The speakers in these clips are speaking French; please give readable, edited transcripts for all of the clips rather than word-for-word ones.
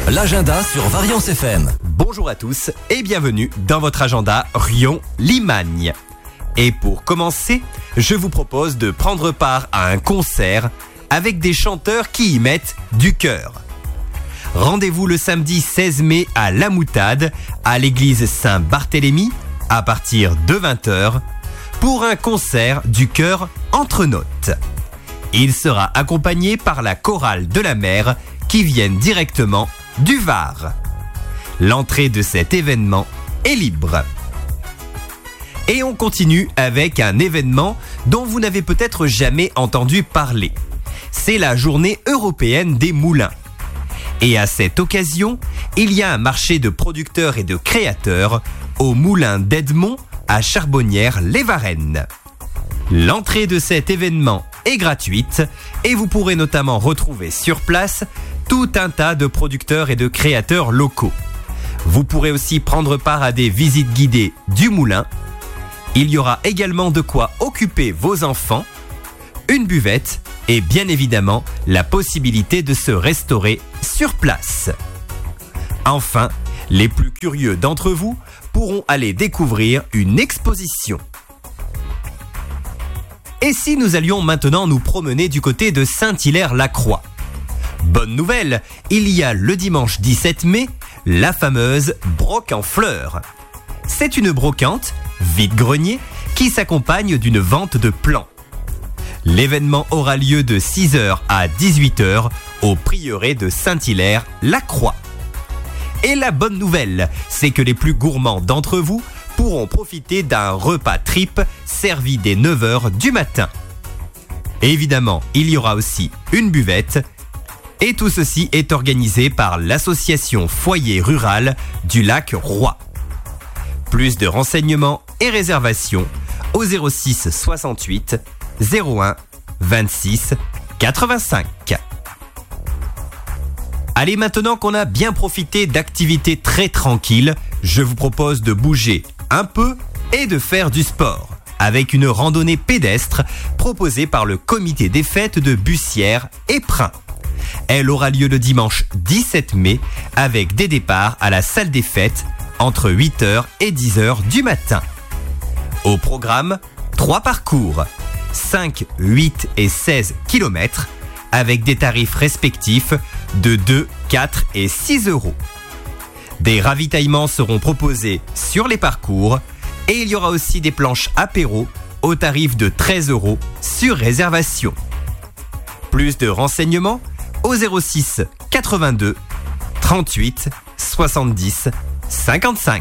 l'agenda sur Variance FM. Bonjour à tous et bienvenue dans votre agenda Riom-Limagne. Et pour commencer, je vous propose de prendre part à un concert avec des chanteurs qui y mettent du cœur. Rendez-vous le samedi 16 mai à La Moutade, à l'église Saint-Barthélemy, à partir de 20h, pour un concert du chœur Entre Notes. Il sera accompagné par la chorale de la mer qui viennent directement du Var. L'entrée de cet événement est libre. Et on continue avec un événement dont vous n'avez peut-être jamais entendu parler. C'est la journée européenne des moulins. Et à cette occasion, il y a un marché de producteurs et de créateurs au moulin d'Edmond à Charbonnières-les-Varennes. L'entrée de cet événement est gratuite et vous pourrez notamment retrouver sur place tout un tas de producteurs et de créateurs locaux. Vous pourrez aussi prendre part à des visites guidées du moulin. Il y aura également de quoi occuper vos enfants, une buvette et bien évidemment la possibilité de se restaurer sur place. Enfin, les plus curieux d'entre vous pourront aller découvrir une exposition. Et si nous allions maintenant nous promener du côté de Saint-Hilaire-la-Croix ? Bonne nouvelle, il y a le dimanche 17 mai, la fameuse broc en fleurs. C'est une brocante, vide-grenier, qui s'accompagne d'une vente de plants. L'événement aura lieu de 6h à 18h au prieuré de Saint-Hilaire-la-Croix. Et la bonne nouvelle, c'est que les plus gourmands d'entre vous pourront profiter d'un repas trip servi dès 9h du matin. Évidemment, il y aura aussi une buvette. Et tout ceci est organisé par l'association Foyer Rural du Lac Roi. Plus de renseignements et réservations au 06 68 01 26 85. Allez, maintenant qu'on a bien profité d'activités très tranquilles, je vous propose de bouger un peu et de faire du sport avec une randonnée pédestre proposée par le comité des fêtes de Bussière et Prin. Elle aura lieu le dimanche 17 mai avec des départs à la salle des fêtes entre 8h et 10h du matin. Au programme, 3 parcours, 5, 8 et 16 km avec des tarifs respectifs de 2, 4 et 6 euros. Des ravitaillements seront proposés sur les parcours et il y aura aussi des planches apéro au tarif de 13 euros sur réservation. Plus de renseignements au 06 82 38 70 55.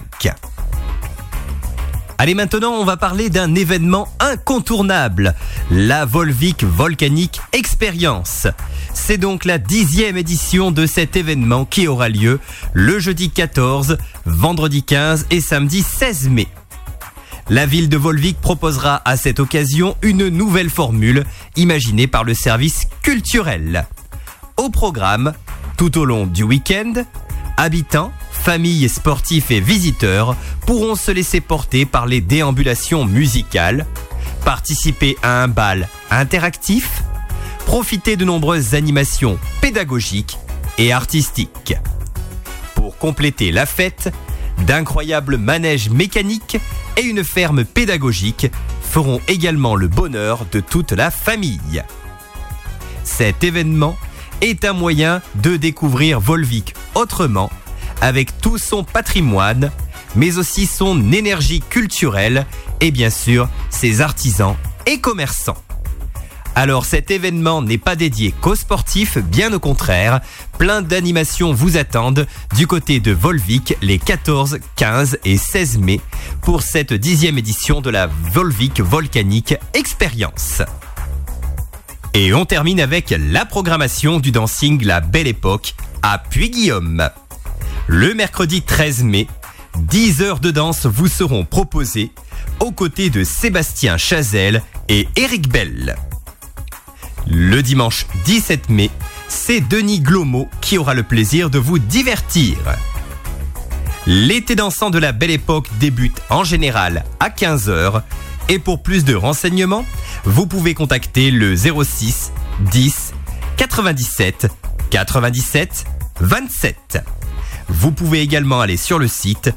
Allez, maintenant on va parler d'un événement incontournable, la Volvic Volcanic Experience. C'est donc la 10e édition de cet événement qui aura lieu le jeudi 14, vendredi 15 et samedi 16 mai. La ville de Volvic proposera à cette occasion une nouvelle formule imaginée par le service culturel. Au programme, tout au long du week-end, habitants, familles, sportifs et visiteurs pourront se laisser porter par les déambulations musicales, participer à un bal interactif, profiter de nombreuses animations pédagogiques et artistiques. Pour compléter la fête, d'incroyables manèges mécaniques et une ferme pédagogique feront également le bonheur de toute la famille. Cet événement est un moyen de découvrir Volvic autrement, avec tout son patrimoine, mais aussi son énergie culturelle et bien sûr ses artisans et commerçants. Alors cet événement n'est pas dédié qu'aux sportifs, bien au contraire, plein d'animations vous attendent du côté de Volvic les 14, 15 et 16 mai pour cette 10e édition de la Volvic Volcanic Experience. Et on termine avec la programmation du dancing La Belle Époque à Puy-Guillaume. Le mercredi 13 mai, 10 heures de danse vous seront proposées aux côtés de Sébastien Chazelle et Éric Bell. Le dimanche 17 mai, c'est Denis Glomo qui aura le plaisir de vous divertir. L'été dansant de La Belle Époque débute en général à 15h et pour plus de renseignements, vous pouvez contacter le 06 10 97 97 27. Vous pouvez également aller sur le site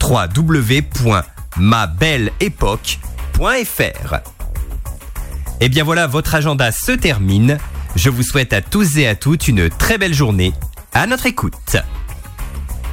www.mabelleépoque.fr. Et bien voilà, votre agenda se termine. Je vous souhaite à tous et à toutes une très belle journée. À notre écoute.